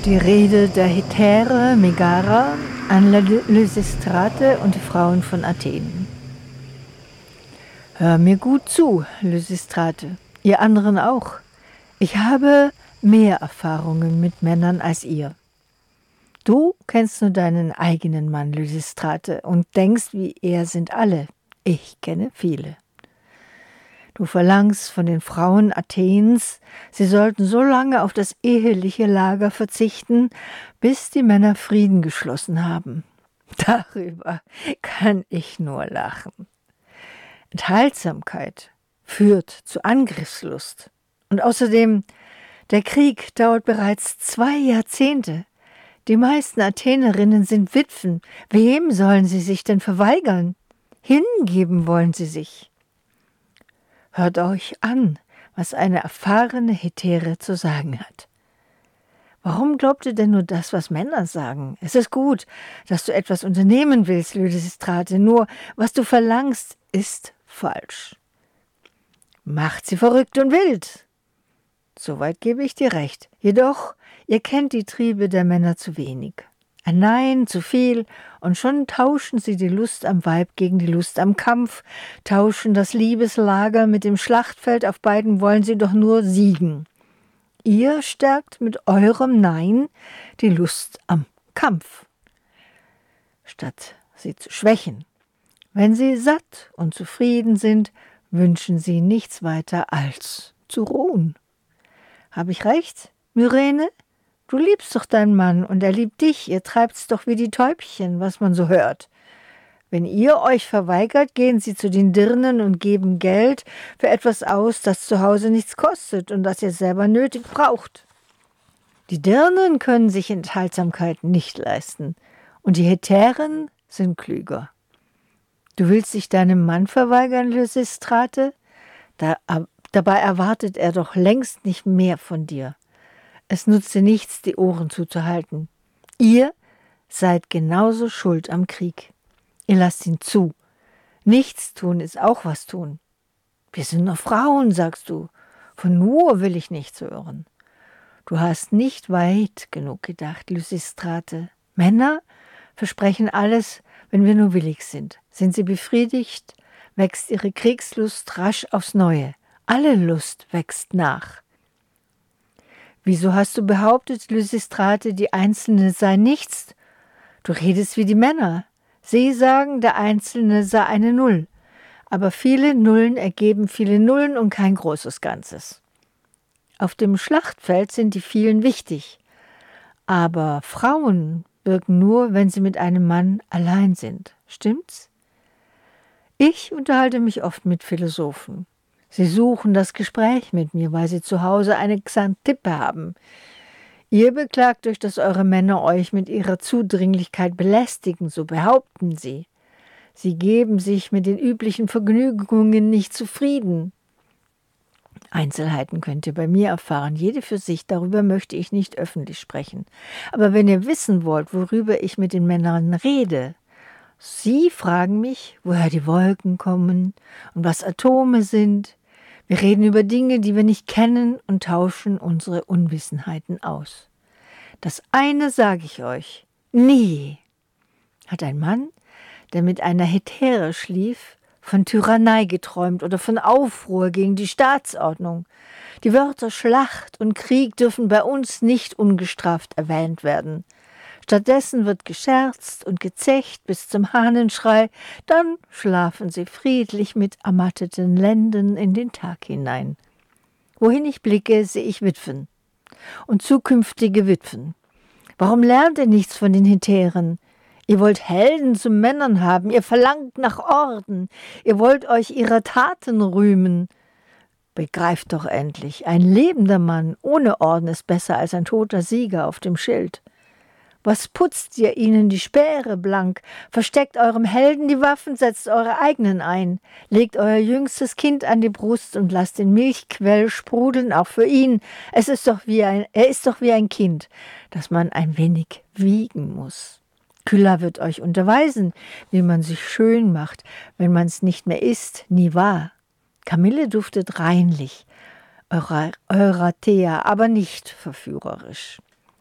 Die Rede der Hetäre Megara an Lysistrate und die Frauen von Athen. Hör mir gut zu, Lysistrate, ihr anderen auch. Ich habe mehr Erfahrungen mit Männern als ihr. Du kennst nur deinen eigenen Mann, Lysistrate, und denkst, wie er sind alle. Ich kenne viele. Du verlangst von den Frauen Athens, sie sollten so lange auf das eheliche Lager verzichten, bis die Männer Frieden geschlossen haben. Darüber kann ich nur lachen. Enthaltsamkeit führt zu Angriffslust. Und außerdem, der Krieg dauert bereits 2 Jahrzehnte. Die meisten Athenerinnen sind Witwen. Wem sollen sie sich denn verweigern? Hingeben wollen sie sich. Hört euch an, was eine erfahrene Hetäre zu sagen hat. Warum glaubt ihr denn nur das, was Männer sagen? Es ist gut, dass du etwas unternehmen willst, Lysistrate, nur was du verlangst, ist falsch. Macht sie verrückt und wild. Soweit gebe ich dir recht. Jedoch, ihr kennt die Triebe der Männer zu wenig. Ein Nein zu viel, und schon tauschen sie die Lust am Weib gegen die Lust am Kampf, tauschen das Liebeslager mit dem Schlachtfeld, auf beiden wollen sie doch nur siegen. Ihr stärkt mit eurem Nein die Lust am Kampf, statt sie zu schwächen. Wenn sie satt und zufrieden sind, wünschen sie nichts weiter als zu ruhen. Habe ich recht, Myrene? Du liebst doch deinen Mann und er liebt dich, ihr treibt's doch wie die Täubchen, was man so hört. Wenn ihr euch verweigert, gehen sie zu den Dirnen und geben Geld für etwas aus, das zu Hause nichts kostet und das ihr selber nötig braucht. Die Dirnen können sich Enthaltsamkeit nicht leisten und die Hetären sind klüger. Du willst dich deinem Mann verweigern, Lysistrate? Dabei erwartet er doch längst nicht mehr von dir. Es nutzt dir nichts, die Ohren zuzuhalten. Ihr seid genauso schuld am Krieg. Ihr lasst ihn zu. Nichts tun ist auch was tun. Wir sind nur Frauen, sagst du. Von nur will ich nichts hören. Du hast nicht weit genug gedacht, Lysistrate. Männer versprechen alles, wenn wir nur willig sind. Sind sie befriedigt, wächst ihre Kriegslust rasch aufs Neue. Alle Lust wächst nach. Wieso hast du behauptet, Lysistrate, die Einzelne sei nichts? Du redest wie die Männer. Sie sagen, der Einzelne sei eine Null. Aber viele Nullen ergeben viele Nullen und kein großes Ganzes. Auf dem Schlachtfeld sind die vielen wichtig. Aber Frauen wirken nur, wenn sie mit einem Mann allein sind. Stimmt's? Ich unterhalte mich oft mit Philosophen. Sie suchen das Gespräch mit mir, weil sie zu Hause eine Xantippe haben. Ihr beklagt euch, dass eure Männer euch mit ihrer Zudringlichkeit belästigen, so behaupten sie. Sie geben sich mit den üblichen Vergnügungen nicht zufrieden. Einzelheiten könnt ihr bei mir erfahren, jede für sich, darüber möchte ich nicht öffentlich sprechen. Aber wenn ihr wissen wollt, worüber ich mit den Männern rede, sie fragen mich, woher die Wolken kommen und was Atome sind. Wir reden über Dinge, die wir nicht kennen und tauschen unsere Unwissenheiten aus. Das eine sage ich euch, nie hat ein Mann, der mit einer Hetäre schlief, von Tyrannei geträumt oder von Aufruhr gegen die Staatsordnung. Die Wörter Schlacht und Krieg dürfen bei uns nicht ungestraft erwähnt werden. Stattdessen wird gescherzt und gezecht bis zum Hahnenschrei, dann schlafen sie friedlich mit ermatteten Lenden in den Tag hinein. Wohin ich blicke, sehe ich Witwen und zukünftige Witwen. Warum lernt ihr nichts von den Hetären? Ihr wollt Helden zu Männern haben, ihr verlangt nach Orden, ihr wollt euch ihrer Taten rühmen. Begreift doch endlich, ein lebender Mann ohne Orden ist besser als ein toter Sieger auf dem Schild. Was putzt ihr ihnen die Speere blank? Versteckt eurem Helden die Waffen, setzt eure eigenen ein. Legt euer jüngstes Kind an die Brust und lasst den Milchquell sprudeln, auch für ihn. Er ist doch wie ein Kind, das man ein wenig wiegen muss. Kylla wird euch unterweisen, wie man sich schön macht, wenn man es nicht mehr ist, nie wahr. Kamille duftet reinlich, Eurathea, aber nicht verführerisch.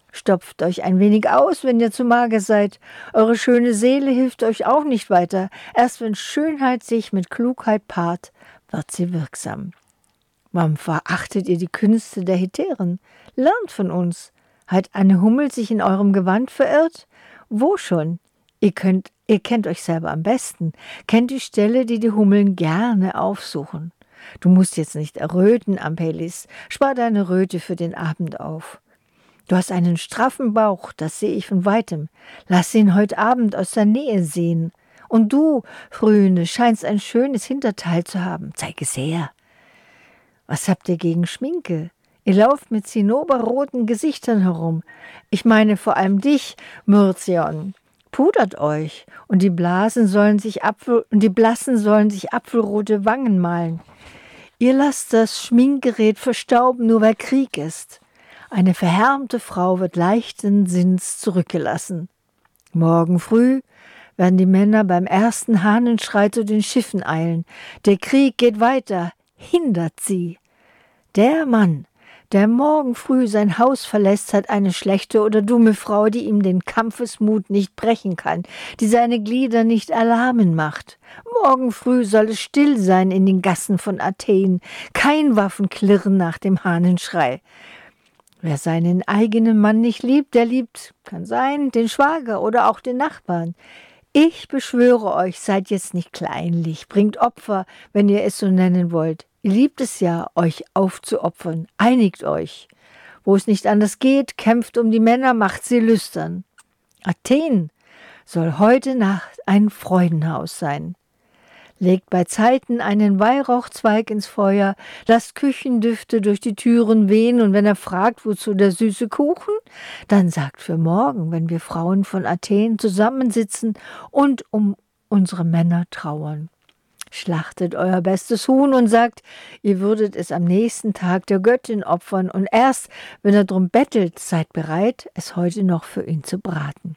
Stopft euch ein wenig aus, wenn ihr zu mager seid. Eure schöne Seele hilft euch auch nicht weiter. Erst wenn Schönheit sich mit Klugheit paart, wird sie wirksam. Warum verachtet ihr die Künste der Hetären? Lernt von uns. Hat eine Hummel sich in eurem Gewand verirrt? Wo schon? Ihr kennt euch selber am besten, kennt die Stelle, die die Hummeln gerne aufsuchen. Du musst jetzt nicht erröten, Ampelis, spar deine Röte für den Abend auf. Du hast einen straffen Bauch, das sehe ich von weitem. Lass ihn heute Abend aus der Nähe sehen. Und du, Frühne, scheinst ein schönes Hinterteil zu haben. Zeig es her. Was habt ihr gegen Schminke? Ihr lauft mit zinnoberroten Gesichtern herum. Ich meine vor allem dich, Myrzion. Pudert euch, und die Blassen sollen sich apfelrote Wangen malen. Ihr lasst das Schminkgerät verstauben, nur weil Krieg ist. Eine verhärmte Frau wird leichten Sinns zurückgelassen. Morgen früh werden die Männer beim ersten Hahnenschrei zu den Schiffen eilen. Der Krieg geht weiter, hindert sie. Der Mann, der morgen früh sein Haus verlässt, hat eine schlechte oder dumme Frau, die ihm den Kampfesmut nicht brechen kann, die seine Glieder nicht erlahmen macht. Morgen früh soll es still sein in den Gassen von Athen, kein Waffenklirren nach dem Hahnenschrei. Wer seinen eigenen Mann nicht liebt, der liebt, kann sein, den Schwager oder auch den Nachbarn. Ich beschwöre euch, seid jetzt nicht kleinlich, bringt Opfer, wenn ihr es so nennen wollt. Ihr liebt es ja, euch aufzuopfern, einigt euch. Wo es nicht anders geht, kämpft um die Männer, macht sie lüstern. Athen soll heute Nacht ein Freudenhaus sein. Legt bei Zeiten einen Weihrauchzweig ins Feuer, lasst Küchendüfte durch die Türen wehen, und wenn er fragt, wozu der süße Kuchen, dann sagt für morgen, wenn wir Frauen von Athen zusammensitzen und um unsere Männer trauern. Schlachtet euer bestes Huhn und sagt, ihr würdet es am nächsten Tag der Göttin opfern, und erst, wenn er drum bettelt, seid bereit, es heute noch für ihn zu braten.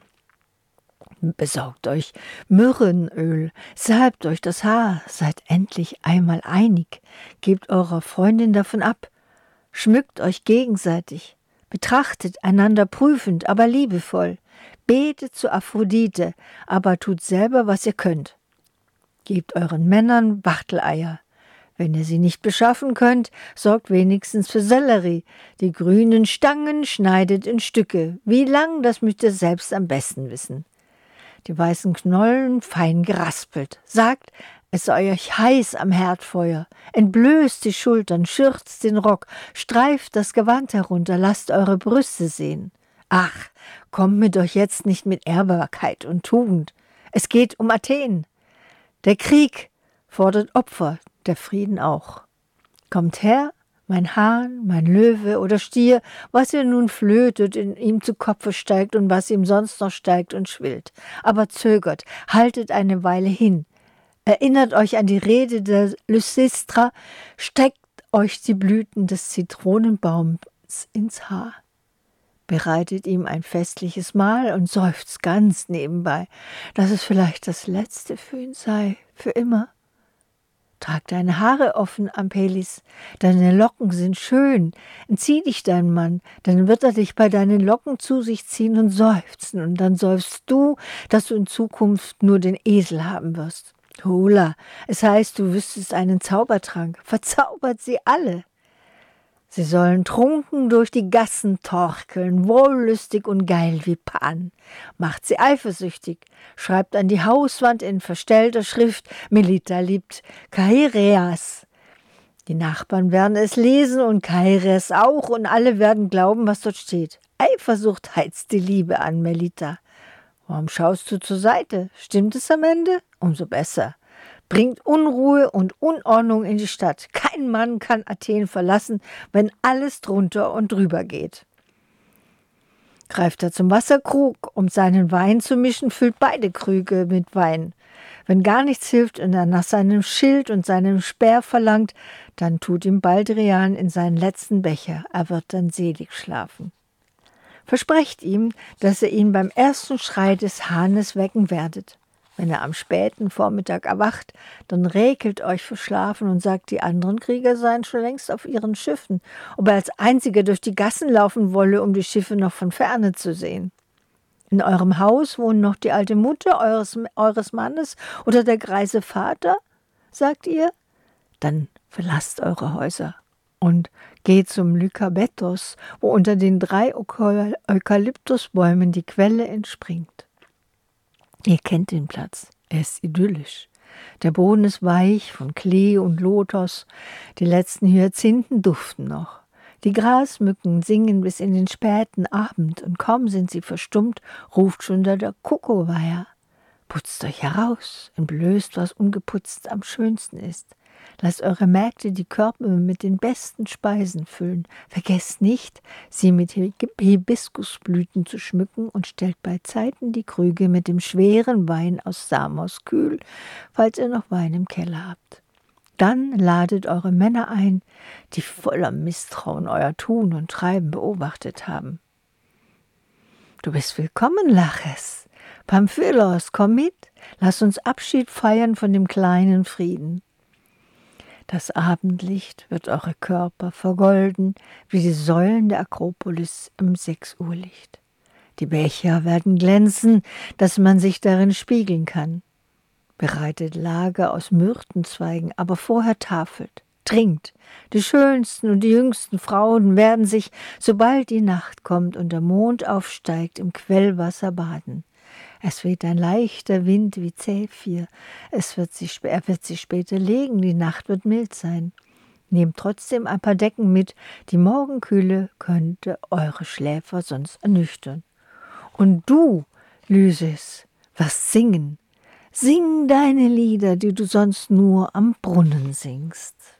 Besorgt euch Myrrhenöl, salbt euch das Haar, seid endlich einmal einig, gebt eurer Freundin davon ab, schmückt euch gegenseitig, betrachtet einander prüfend, aber liebevoll, betet zu Aphrodite, aber tut selber, was ihr könnt. Gebt euren Männern Wachteleier. Wenn ihr sie nicht beschaffen könnt, sorgt wenigstens für Sellerie. Die grünen Stangen schneidet in Stücke. Wie lang, das müsst ihr selbst am besten wissen. Die weißen Knollen fein geraspelt. Sagt, es sei euch heiß am Herdfeuer. Entblößt die Schultern, schürzt den Rock, streift das Gewand herunter, lasst eure Brüste sehen. Ach, kommt mit euch jetzt nicht mit Ehrbarkeit und Tugend. Es geht um Athen. Der Krieg fordert Opfer, der Frieden auch. Kommt her, mein Hahn, mein Löwe oder Stier, was ihr nun flötet, in ihm zu Kopfe steigt und was ihm sonst noch steigt und schwillt. Aber zögert, haltet eine Weile hin. Erinnert euch an die Rede der Lysistra, steckt euch die Blüten des Zitronenbaums ins Haar. Bereitet ihm ein festliches Mahl und seufzt ganz nebenbei, dass es vielleicht das Letzte für ihn sei, für immer. Trag deine Haare offen, Ampelis, deine Locken sind schön. Entzieh dich deinem Mann, dann wird er dich bei deinen Locken zu sich ziehen und seufzen, und dann seufzt du, dass du in Zukunft nur den Esel haben wirst. Hola, es heißt, du wüsstest einen Zaubertrank, verzaubert sie alle. Sie sollen trunken durch die Gassen torkeln, wollüstig und geil wie Pan. Macht sie eifersüchtig, schreibt an die Hauswand in verstellter Schrift, Melita liebt Kaireas. Die Nachbarn werden es lesen und Kaireas auch, und alle werden glauben, was dort steht. Eifersucht heizt die Liebe an, Melita. Warum schaust du zur Seite? Stimmt es am Ende? Umso besser. Bringt Unruhe und Unordnung in die Stadt. Kein Mann kann Athen verlassen, wenn alles drunter und drüber geht. Greift er zum Wasserkrug, um seinen Wein zu mischen, füllt beide Krüge mit Wein. Wenn gar nichts hilft und er nach seinem Schild und seinem Speer verlangt, dann tut ihm Baldrian in seinen letzten Becher. Er wird dann selig schlafen. Versprecht ihm, dass ihr ihn beim ersten Schrei des Hahnes wecken werdet. Wenn er am späten Vormittag erwacht, dann räkelt euch verschlafen und sagt, die anderen Krieger seien schon längst auf ihren Schiffen, ob er als einziger durch die Gassen laufen wolle, um die Schiffe noch von ferne zu sehen. In eurem Haus wohnen noch die alte Mutter eures Mannes oder der greise Vater, sagt ihr? Dann verlasst eure Häuser und geht zum Lykabetos, wo unter den 3 Eukalyptusbäumen die Quelle entspringt. Ihr kennt den Platz, er ist idyllisch. Der Boden ist weich von Klee und Lotos, die letzten Hyazinthen duften noch. Die Grasmücken singen bis in den späten Abend und kaum sind sie verstummt, ruft schon der Kuckuckweia. Putzt euch heraus, entblößt, was ungeputzt am schönsten ist. Lasst eure Mägde die Körbe mit den besten Speisen füllen. Vergesst nicht, sie mit Hibiskusblüten zu schmücken und stellt beizeiten die Krüge mit dem schweren Wein aus Samos kühl, falls ihr noch Wein im Keller habt. Dann ladet eure Männer ein, die voller Misstrauen euer Tun und Treiben beobachtet haben. Du bist willkommen, Laches. Pamphylos, komm mit, lass uns Abschied feiern von dem kleinen Frieden. Das Abendlicht wird eure Körper vergolden, wie die Säulen der Akropolis im 6-Uhr-Licht. Die Becher werden glänzen, dass man sich darin spiegeln kann. Bereitet Lager aus Myrtenzweigen, aber vorher tafelt. Trinkt. Die schönsten und die jüngsten Frauen werden sich, sobald die Nacht kommt und der Mond aufsteigt, im Quellwasser baden. Es weht ein leichter Wind wie Zephyr. Er wird sich später legen, die Nacht wird mild sein. Nehmt trotzdem ein paar Decken mit, die Morgenkühle könnte eure Schläfer sonst ernüchtern. Und du, Lysis, wirst singen. Sing deine Lieder, die du sonst nur am Brunnen singst.